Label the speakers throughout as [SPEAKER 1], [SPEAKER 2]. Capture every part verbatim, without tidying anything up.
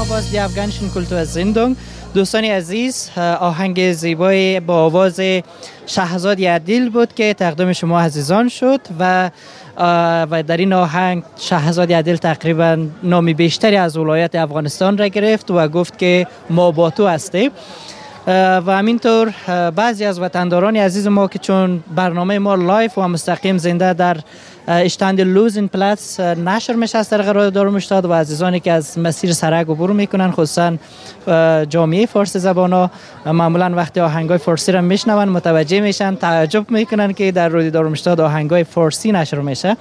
[SPEAKER 1] شما باز دی افغانشن کلتور زندون. دوستان عزیز، آهنگ زیبای با آواز شهزاد عدیل بود که تقدیم شما عزیزان شد و و در این آهنگ شهزاد عدیل تقریبا نام بیشتری از ولایت افغانستان را گرفت و گفت که ما با تو هستیم. و همینطور بعضی از وطنداران عزیز ما که چون برنامه ما لایف و مستقیم زنده در اشتاند لوزن پلاتس نشر میشه از طریق رادیو دارمشتاد و عزیزانی که از مسیر سرک عبور میکنن، خصوصا جامعه فارسی زبانا، معمولا وقتی آهنگای فارسی را میشنون متوجه میشن، تعجب میکنن که در رادیو دارمشتاد آهنگای فارسی نشر میشه.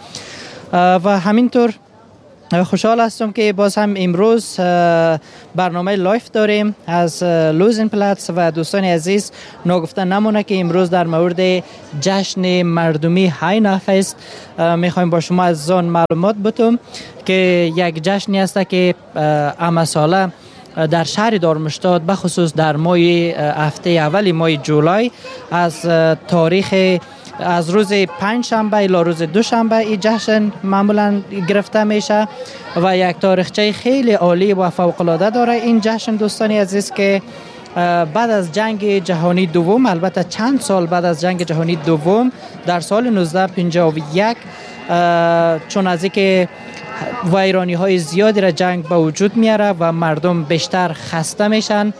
[SPEAKER 1] و همینطور خوشحال هستم که باز هم امروز برنامه لایف داریم از لوزن پلاتس و دوستان عزیز ناگفته نمونه که امروز در مورد جشن مردمی هاینا فست میخوایم با شما از آن معلومات بدم که یک جشنی است که اما ساله در شهر دارمشتاد بخصوص در ماه هفته اول ماه جولای از تاریخ از روز پنج شنبه الی روز دوشنبه این جشن معمولا گرفته میشه و یک تاریخچه خیلی عالی و فوق العاده داره این جشن دوستانی عزیز که بعد از جنگ جهانی دوم، البته چند سال بعد از جنگ جهانی دوم در سال نوزده پنجاه و یک، چون از اینکه ویرانی های زیادی را جنگ به وجود میاره و مردم بیشتر خسته میشن،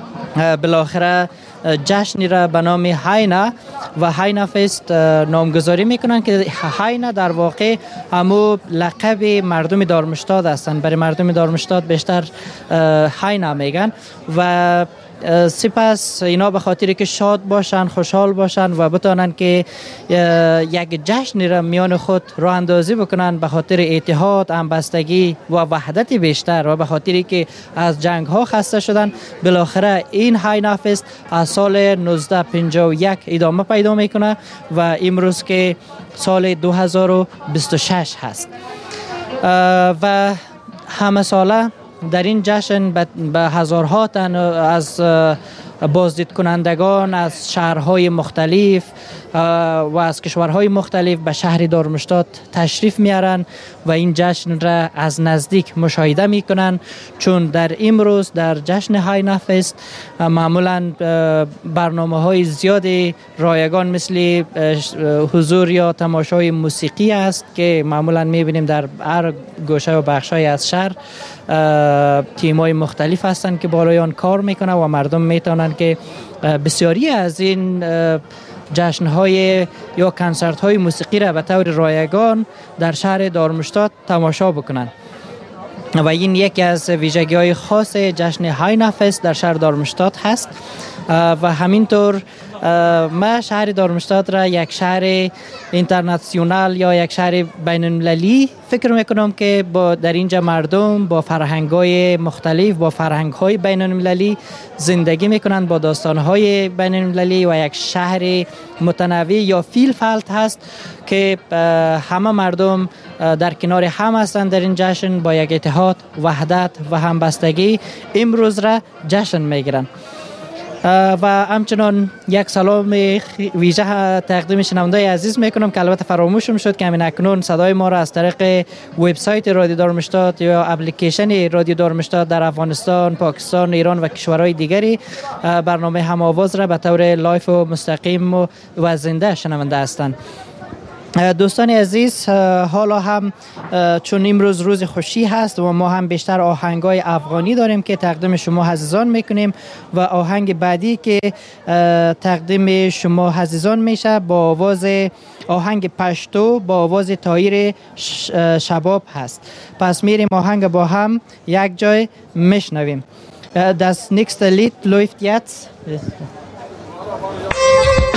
[SPEAKER 1] بالاخره جشنی را به نام هاینا و هاینا فست نامگذاری میکنن که هاینا در واقع همو لقب مردم دارمشتاد هستند. برای مردم دارمشتاد بیشتر هاینا میگن و سپس اینا به خاطری که شاد باشن، خوشحال باشن و بتانن که یک جشنی را میان خود راه اندازی بکنن به خاطر اتحاد، همبستگی و وحدت بیشتر و به خاطری که از جنگ ها خسته شدن، بالاخره این هاینا فست از سال نوزده پنجاه و یک ادامه پیدا میکنه و امروز که سال دو هزار و بیست و شش هست و همه ساله در این جشن به هزارها تن از بازدید کنندگان از شهرهای مختلف و از کشورهای مختلف به شهر دارمشتاد تشریف میارن و این جشن را از نزدیک مشاهده میکنن، چون در امروز در جشن هاینا فست معمولا برنامه های زیادی رایگان مثل حضور یا تماشای موسیقی است که معمولا میبینیم در هر گوشه و بخشای از شهر تیم‌های مختلف هستند که بالای آن کار میکنه و مردم میتونن که بسیاری از این جشن‌های یا کنسرت‌های موسیقی را به طور رایگان در شهر دارمشتاد تماشا بکنن و این یکی از ویژگی‌های خاص جشن هاینا فست در شهر دارمشتاد هست. و همینطور ما شهر دارمشتاد را یک شهر اینترنشنال یا یک شهر بین المللی فکر میکنم که با در اینجا مردم با فرهنگ‌های مختلف، با فرهنگ‌های بین المللی زندگی میکنند، با داستان‌های بین المللی و یک شهر متنوع یا فیل فلت هست که همه مردم در کنار هم هستند در این جشن با یک اتحاد، وحدت و همبستگی امروز را جشن میگیرند. و همچنان یک سلام ویژه تقدیم شنوندای عزیز میکنم که البته فراموشم شد که همین اکنون صدای ما را از طریق وبسایت رادیو دارمشتاد یا اپلیکیشن رادیو دارمشتاد در افغانستان، پاکستان، ایران و کشورهای دیگری برنامه هم‌آواز را به طور لایف و مستقیم و زنده شنونده هستند. دوستان عزیز، حالا هم چون امروز روز خوشی هست و ما هم بیشتر آهنگای افغانی داریم که تقدیم شما عزیزان میکنیم و آهنگ بعدی که تقدیم شما عزیزان میشه با آواز آهنگ پشتو با آواز طاهر شباب هست. پس میریم آهنگ با هم یک جای میشنویم. Das nächste Lied läuft jetzt.